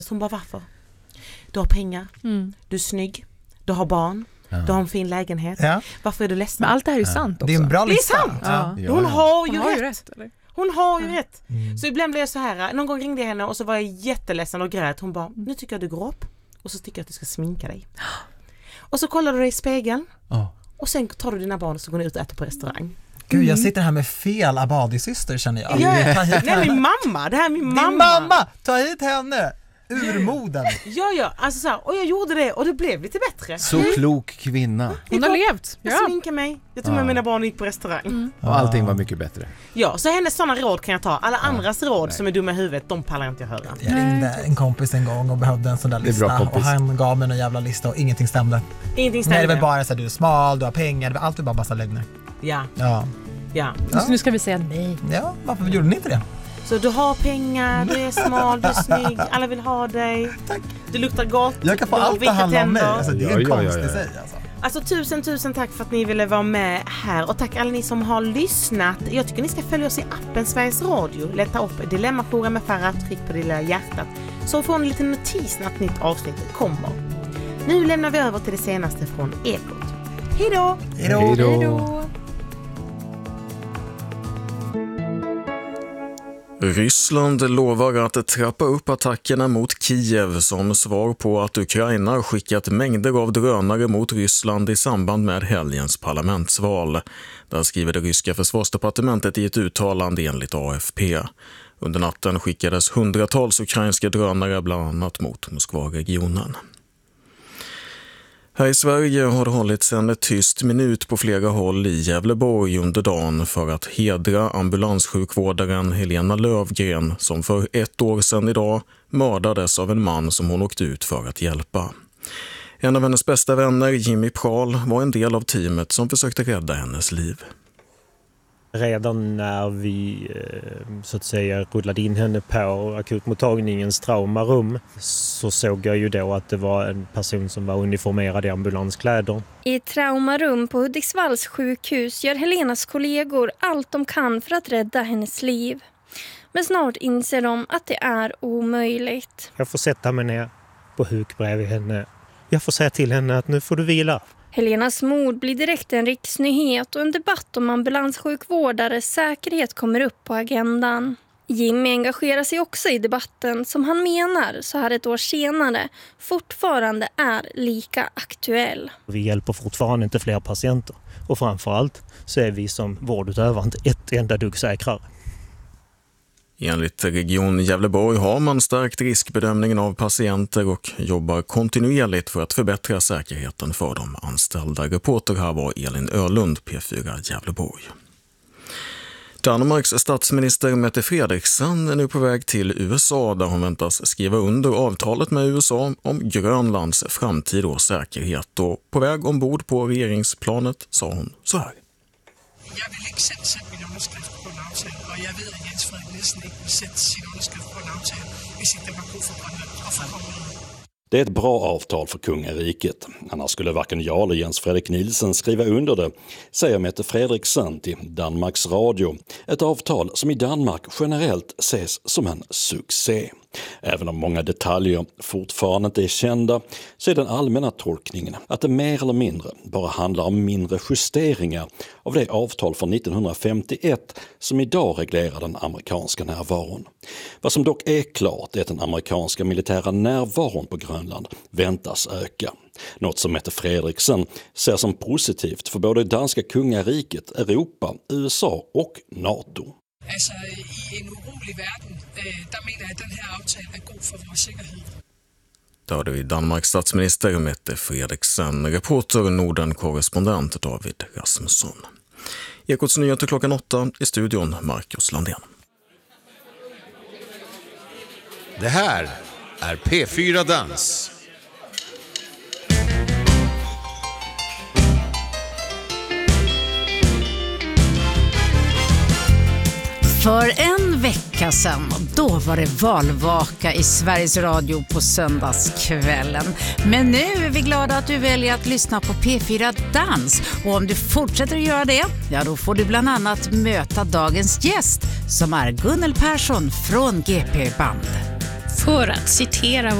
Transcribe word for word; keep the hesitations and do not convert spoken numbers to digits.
Hon bara, varför? Du har pengar, mm. du är snygg, du har barn, ja. Du har en fin lägenhet. Ja. Varför är du ledsen? Men allt det här är ju sant också. Det är en bra lista. Det är sant. Ja. Ja. Hon har ju Hon har rätt. Ju rätt eller? Hon har ju ja. rätt. Mm. Så ibland blev jag så här, någon gång ringde jag henne och så var jag jätteledsen och grät. Hon bara, nu tycker jag du går upp och så tycker jag att du ska sminka dig. Och så kollar du dig i spegeln oh. och sen tar du dina barn och så går ni ut och äter på restaurang. Gud, jag sitter här med fel Abadi-syster känner jag. Ja, nej, min mamma. Det här är min mamma. Din mamma! Ta hit henne! Urmoden. Ja, ja. Alltså så här, och jag gjorde det och det blev lite bättre. Så mm. klok kvinna. Hon har levt. Jag ja. sminkade mig. Jag tog med ja. mina barn och gick på restaurang. Mm. Och allting var mycket bättre. Ja, så hennes sådana råd kan jag ta. Alla ja. andras råd nej. som är dumma i huvudet, de pallar inte jag höra. Jag ringde en kompis en gång och behövde en sån där lista. Och han gav mig en jävla lista och ingenting stämde. Ingenting stämde. Nej, det var bara så att du är smal, du har pengar. Det var alltid bara massa lögner. Ja. Ja. Ja. ja. Så nu ska vi säga nej. Ja, varför gjorde ni inte det? Så du har pengar, du är smal, du är snygg, alla vill ha dig. Tack. Du luktar gott. Jag kan få allt det handla om mig. Alltså, det är en ja, konstig ja, ja, ja. säg alltså. Alltså tusen, tusen tack för att ni ville vara med här. Och tack alla ni som har lyssnat. Jag tycker ni ska följa oss i appen Sveriges Radio. Leta upp Dilemmajouren med Farah, tryck på det lilla hjärtat. Så får ni en liten notis när ett nytt avsnitt kommer. Nu lämnar vi över till det senaste från Ekot. Hej då! Hej då! Hej då! Ryssland lovar att trappa upp attackerna mot Kiev som svar på att Ukraina skickat mängder av drönare mot Ryssland i samband med helgens parlamentsval. Där skriver det ryska försvarsdepartementet i ett uttalande enligt A F P. Under natten skickades hundratals ukrainska drönare bland annat mot Moskva-regionen. Här i Sverige har det hållits en tyst minut på flera håll i Gävleborg under dagen för att hedra ambulanssjukvårdaren Helena Lövgren som för ett år sedan idag mördades av en man som hon åkt ut för att hjälpa. En av hennes bästa vänner, Jimmy Prahl, var en del av teamet som försökte rädda hennes liv. Redan när vi så att säga rullade in henne på akutmottagningens traumarum så såg jag ju då att det var en person som var uniformerad i ambulanskläder. I ett traumarum på Hudiksvalls sjukhus gör Helenas kollegor allt de kan för att rädda hennes liv. Men snart inser de att det är omöjligt. Jag får sätta mig ner på huk bredvid henne. Jag får säga till henne att nu får du vila. Helenas mord blir direkt en riksnyhet och en debatt om ambulanssjukvårdares säkerhet kommer upp på agendan. Jimmy engagerar sig också i debatten som han menar så här ett år senare fortfarande är lika aktuell. Vi hjälper fortfarande inte fler patienter och framförallt så är vi som vårdutövare inte ett enda dugg säkrare. Enligt Region Gävleborg har man stärkt riskbedömningen av patienter och jobbar kontinuerligt för att förbättra säkerheten för de anställda. Reporter här var Elin Ölund, P fyra Gävleborg. Danmarks statsminister Mette Frederiksen är nu på väg till U S A där hon väntas skriva under avtalet med U S A om Grönlands framtid och säkerhet. Och på väg ombord på regeringsplanet sa hon så här. Jag vill inte sätta min underskrift på en avtal och jag vet att Jens Frederik Nielsen inte vill sätta sin underskrift på en avtal hvis inte man går för Grönland och för Grönland. Det är ett bra avtal för kungariket. Annars skulle varken jag eller Jens Frederik Nielsen skriva under det, säger Mette Frederiksen till Danmarks Radio. Ett avtal som i Danmark generellt ses som en succé. Även om många detaljer fortfarande inte är kända så är den allmänna tolkningen att det mer eller mindre bara handlar om mindre justeringar av det avtal från nittonhundrafemtioett som idag reglerar den amerikanska närvaron. Vad som dock är klart är att den amerikanska militära närvaron på Grönland väntas öka. Något som Mette Frederiksen ser som positivt för både danska kungariket, Europa, U S A och NATO. Altså, i en urolig verden, der mener jeg, at den her aftale er god for vores sikkerhed. Där hade vi Danmarks statsminister Mette Frederiksen, reporter Norden-korrespondent David Rasmusson. Ekots nyheter klockan åtta i studion, Marcus Landén. Det här är P fyra Dans. För en vecka sedan, då var det valvaka i Sveriges Radio på söndagskvällen. Men nu är vi glada att du väljer att lyssna på P fyra Dans. Och om du fortsätter att göra det, ja då får du bland annat möta dagens gäst som är Gunnel Persson från G P Band. För att citera